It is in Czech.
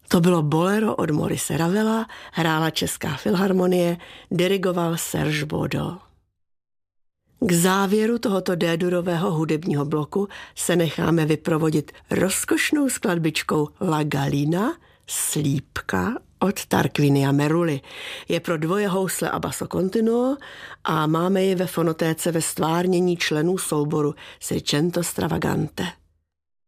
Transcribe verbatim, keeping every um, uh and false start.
To bylo bolero od Maurice Ravela, hrála Česká filharmonie, dirigoval Serge Bodl. K závěru tohoto D-durového hudebního bloku se necháme vyprovodit rozkošnou skladbičkou La Galina, Slípka od Tarquinia Meruly. Je pro dvoje housle a basso continuo a máme ji ve fonotéce ve stvárnění členů souboru Seicento Stravagante.